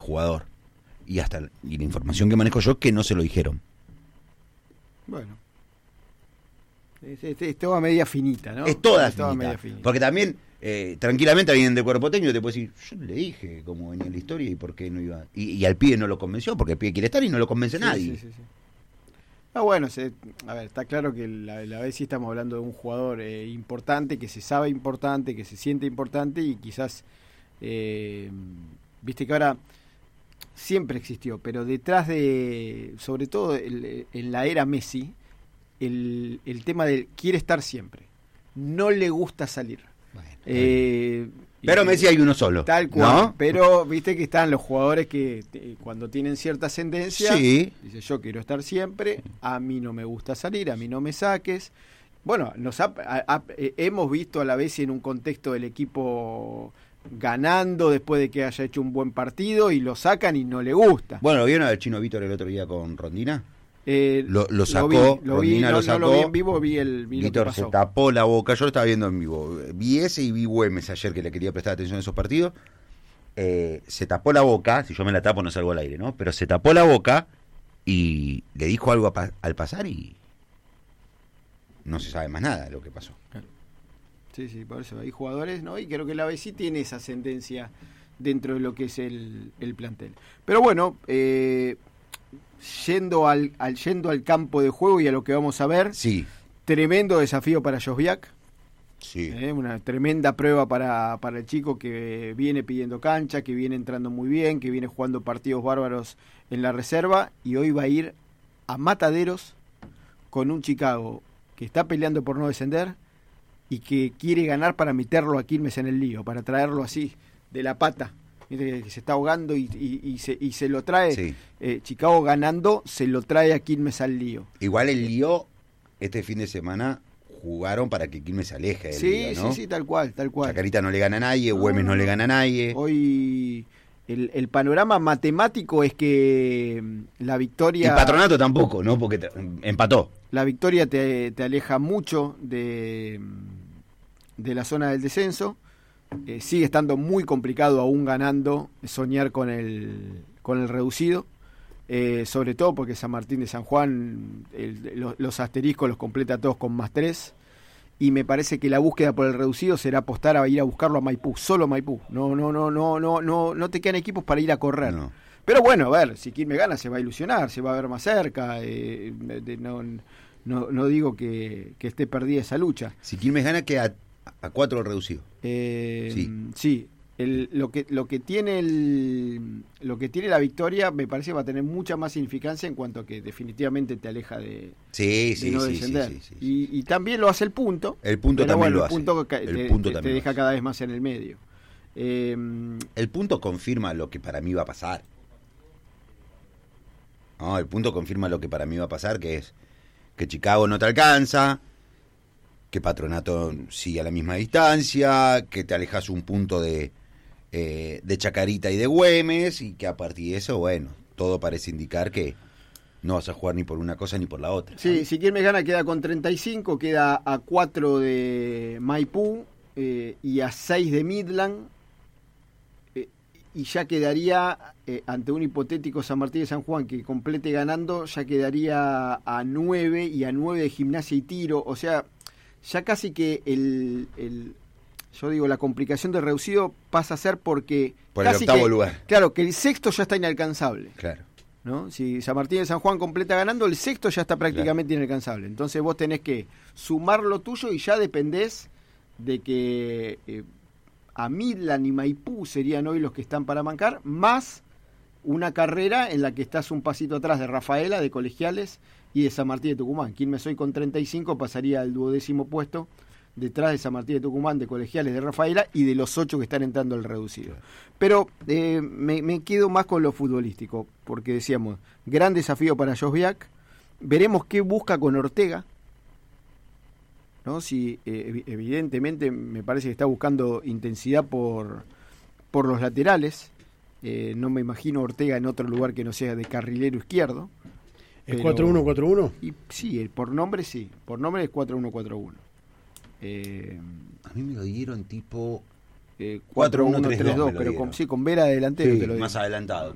jugador. Y la información que manejo yo es que no se lo dijeron. Bueno. Es toda media finita, ¿no? Es toda finita. Porque también, tranquilamente, alguien de cuerpo técnico te puede decir, yo le dije cómo venía la historia y por qué no iba. Y al pibe no lo convenció, porque el pibe quiere estar y no lo convence nadie. Sí. Bueno, a ver, está claro que la vez sí estamos hablando de un jugador importante, que se sabe importante, que se siente importante y quizás, viste que ahora siempre existió, pero detrás de, sobre todo en la era Messi, el tema de quiere estar siempre, no le gusta salir. Bueno, pero Messi hay uno solo, tal cual, ¿no? Pero viste que están los jugadores que cuando tienen cierta ascendencia, sí, dice yo quiero estar siempre, a mí no me gusta salir, a mí no me saques. Bueno, hemos visto a la vez en un contexto del equipo ganando después de que haya hecho un buen partido y lo sacan y no le gusta. Bueno, ¿lo vieron al Chino Vítor el otro día con Rondina? Lo sacó, lo vi, Rondina no, lo sacó. No lo vi en vivo, vi Vítor se tapó la boca, yo lo estaba viendo en vivo. Vi ese y vi Güemes ayer que le quería prestar atención a esos partidos. Se tapó la boca, si yo me la tapo no salgo al aire, ¿no? Pero se tapó la boca y le dijo algo al pasar y no se sabe más nada de lo que pasó. Sí, por eso hay jugadores, ¿no? Y creo que la B sí tiene esa ascendencia dentro de lo que es el plantel. Pero bueno, yendo al campo de juego y a lo que vamos a ver, sí, tremendo desafío para Josviak. Sí. Una tremenda prueba para el chico que viene pidiendo cancha, que viene entrando muy bien, que viene jugando partidos bárbaros en la reserva y hoy va a ir a Mataderos con un Chicago que está peleando por no descender y que quiere ganar para meterlo a Quilmes en el lío, para traerlo así, de la pata. Que se está ahogando y se lo trae. Sí. Chicago ganando, se lo trae a Quilmes al lío. Igual el lío, este fin de semana, jugaron para que Quilmes se aleje del lío, ¿no? Sí, tal cual. Chacarita no le gana a nadie, Güemes no le gana a nadie. Hoy el panorama matemático es que la victoria... Y Patronato tampoco, ¿no? Porque empató. La victoria te aleja mucho de la zona del descenso. Sigue estando muy complicado, aún ganando, soñar con el reducido. Sobre todo porque San Martín de San Juan los asteriscos los completa todos con +3 y me parece que la búsqueda por el reducido será apostar a ir a buscarlo a Maipú, solo Maipú. No te quedan equipos para ir a correr. No. Pero bueno, a ver, si Quilmes gana se va a ilusionar, se va a ver más cerca. No digo que esté perdida esa lucha. Si Quilmes gana queda a 4 el reducido. Sí. Lo que tiene la victoria me parece que va a tener mucha más significancia en cuanto a que definitivamente te aleja de no descender. Sí. Y también lo hace el punto. El punto también lo hace. El punto te deja cada vez más en el medio. El punto confirma lo que para mí va a pasar. No, el punto confirma lo que para mí va a pasar, que es que Chicago no te alcanza, que Patronato sigue a la misma distancia, que te alejas un punto de Chacarita y de Güemes, y que a partir de eso, bueno, todo parece indicar que no vas a jugar ni por una cosa ni por la otra. Sí, si Quilmes gana queda con 35, queda a 4 de Maipú y a 6 de Midland, y ya quedaría, ante un hipotético San Martín de San Juan que complete ganando, ya quedaría a 9 y a 9 de Gimnasia y Tiro, o sea, ya casi que yo digo, la complicación del reducido pasa a ser porque... Por el octavo lugar. Claro, que el sexto ya está inalcanzable. Claro. ¿No? Si San Martín de San Juan completa ganando, el sexto ya está prácticamente inalcanzable. Entonces vos tenés que sumar lo tuyo y ya dependés de que a Midland y Maipú serían hoy los que están para mancar, más una carrera en la que estás un pasito atrás de Rafaela, de Colegiales y de San Martín de Tucumán. Quilmes hoy con 35 pasaría al 12º puesto, detrás de San Martín de Tucumán, de Colegiales, de Rafaela y de los 8 que están entrando al reducido. Pero me quedo más con lo futbolístico, porque decíamos, gran desafío para Josviak. Veremos qué busca con Ortega, ¿no? Si evidentemente me parece que está buscando intensidad por los laterales. No me imagino Ortega en otro lugar que no sea de carrilero izquierdo. ¿Es 4-1-4-1? Sí, por nombre sí. Por nombre es 4-1-4-1. A mí me lo dieron tipo 4-1-3-2, pero con Vera delantero. Sí, te lo digo. más adelantado.